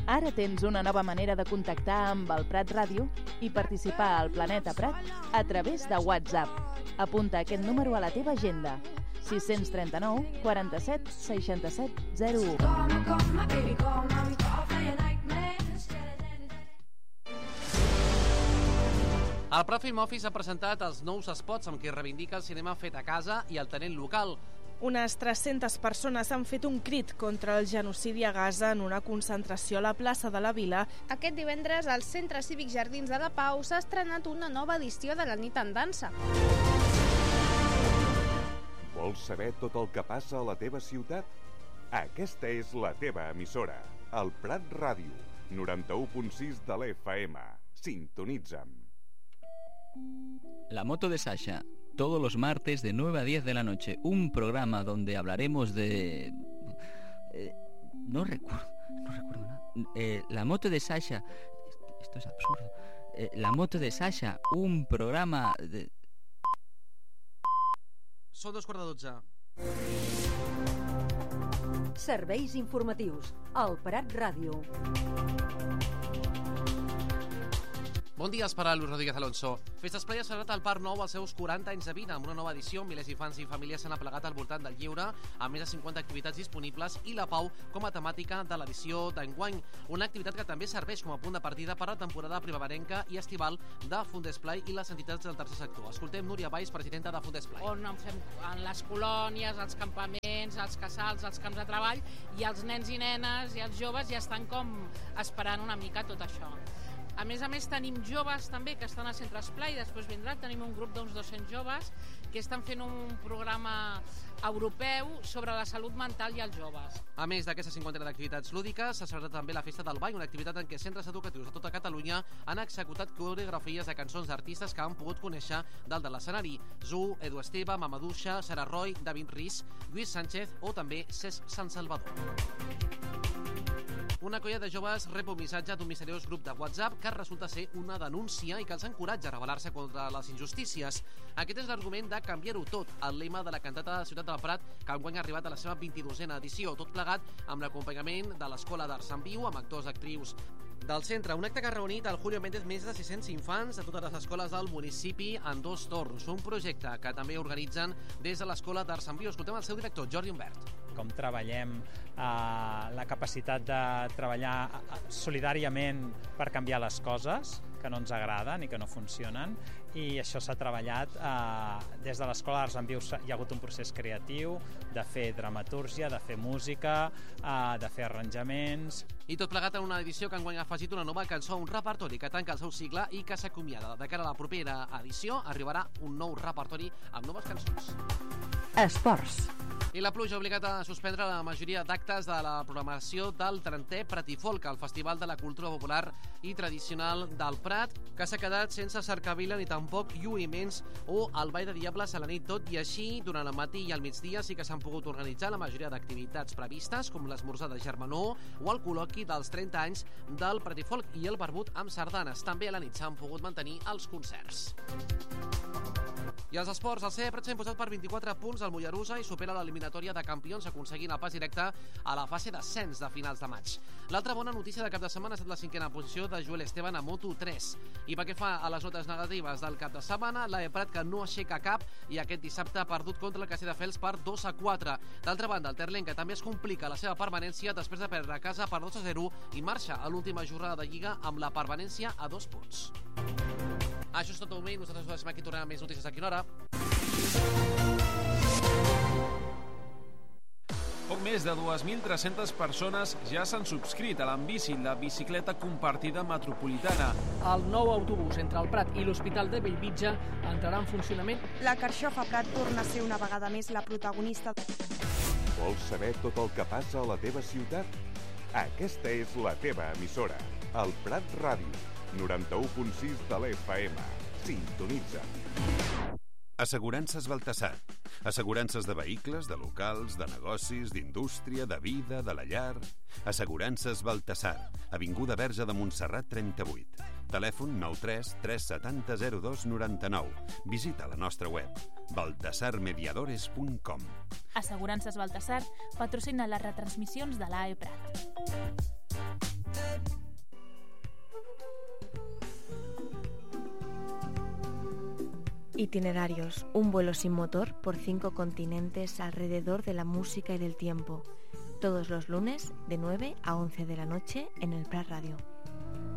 Ara tens una nova manera de contactar amb el Prat Ràdio i participar al Planeta Prat a través de WhatsApp. Apunta aquest número a la teva agenda: 639 47 67 01. El Prat Film Office ha presentat els nous spots amb què reivindica el cinema fet a casa i el talent local. Unes 300 persones han fet un crit contra el genocidi a Gaza en una concentració a la plaça de la Vila. Aquest divendres, al Centre Cívic Jardins de la Pau s'ha estrenat una nova edició de la Nit en Dansa. Vols saber tot el que passa a la teva ciutat? Aquesta és la teva emissora, el Prat Ràdio, 91.6 de l'FM. Sintonitza'm. La moto de Sasha, todos los martes de 9 a 10 de la noche. Un programa donde hablaremos de... No recuerdo nada. La moto de Sasha... Esto es absurdo. La moto de Sasha, un programa de... Són 2:45. Serveis informatius. El Prat Ràdio. Bon dia, esperar Luis Rodríguez Alonso. Festes Play ha celebrat al Parc Nou els seus 40 anys de vida. Amb una nova edició, milers d'infants i famílies s'han aplegat al voltant del lleure, amb més de 50 activitats disponibles i la pau com a temàtica de l'edició d'enguany. Una activitat que també serveix com a punt de partida per a la temporada primerenca i estival de Fundesplay i les entitats del tercer sector. Escoltem Núria Valls, presidenta de Fundesplay. On fem en les colònies, els campaments, els casals, els camps de treball, i els nens i nenes i els joves ja estan com esperant una mica tot això. A més, tenim joves també que estan a Centre Esplai, després vindrà, tenim un grup d'uns 200 joves que estan fent un programa europeu sobre la salut mental i els joves. A més d'aquestes 50 d'activitats lúdiques, s'ha celebrat també la Festa del Ball, una activitat en què centres educatius de tota Catalunya han executat coreografies de cançons d'artistes que han pogut conèixer dalt de l'escenari. Zu, Edu Esteve, Mamadouxa, Sara Roy, David Riz, Lluís Sánchez o també Cesc Sant Salvador. Una colla de joves rep un missatge d'un misteriós grup de WhatsApp que resulta ser una denúncia i que els encoratja a rebel·lar-se contra les injustícies. Aquest és l'argument de canviar-ho tot, el lema de la cantata de Ciutat del Prat, que enguany ha arribat a la seva 22a edició, tot plegat amb l'acompanyament de l'Escola d'Arts en Viu, amb actors i actrius del centre. Un acte que ha reunit al Julio Méndez més de 600 infants de totes les escoles del municipi en 2 torns. Un projecte que també organitzen des de l'Escola d'Arts en Viu. Escoltem el seu director, Jordi Humbert. Com treballem la capacitat de treballar solidàriament per canviar les coses que no ens agraden i que no funcionen, i això s'ha treballat des de l'Escola d'Arts en Viu. Hi ha hagut un procés creatiu de fer dramatúrgia, de fer música, de fer arranjaments. I tot plegat en una edició que enguany ha afegit una nova cançó, un repertori que tanca el seu cicle i que s'acomiada. De cara a la propera edició arribarà un nou repertori amb noves cançons. Esports. I la pluja ha obligat a suspendre la majoria d'actes de la programació del 30è Pratifolk, el Festival de la Cultura Popular i Tradicional del Prat, que s'ha quedat sense cercavila ni tampoc lluïments o el Ball de Diables a la nit. Tot i així, durant el matí i al migdia sí que s'han pogut organitzar la majoria d'activitats previstes, com l'esmorzar de germanor o el col·loqui dels 30 anys del Pratifolk i el barbut amb sardanes. També a la nit s'han pogut mantenir els concerts. I els esports, el CE Prat s'ha imposat per 24 punts al Mollerussa i supera l'eliminatòria de campions, aconseguint el pas directe a la fase d'ascens de finals de maig. L'altra bona notícia de cap de setmana ha estat la 5a posició de Joel Esteban a Moto3. I pel que fa a les notes negatives del cap de setmana, l'AE Prat que no aixeca cap i aquest dissabte ha perdut contra el Castelldefels per 2-4. D'altra banda, el Terlenca també es complica la seva permanència després de perdre a casa per 2-0 i marxa a l'última jornada de Lliga amb la permanència a 2 punts. Això és tot de moment, nosaltres us deixem aquí, tornem amb més notícies a quina hora. Poc més de 2.300 persones ja s'han subscrit a l'Ambici, la bicicleta compartida metropolitana. El nou autobús entre el Prat i l'Hospital de Bellvitge entrarà en funcionament. La Carxofa Prat torna a ser una vegada més la protagonista. Vols saber tot el que passa a la teva ciutat? Aquesta és la teva emissora, el Prat Ràdio, 91.6 de l'FM. Sintonitza. Assegurances Baltasar. Assegurances de vehicles, de locals, de negocis, d'indústria, de vida, de la llar. Assegurances Baltasar. Avinguda Verge de Montserrat 38. Telèfon 93 370 02 99. Visita la nostra web baltasarmediadores.com. Assegurances Baltasar patrocina les retransmissions de l'AE Prat. Itinerarios, un vuelo sin motor por 5 continentes alrededor de la música y del tiempo. Todos los lunes de 9 a 11 de la noche en el Prat Radio.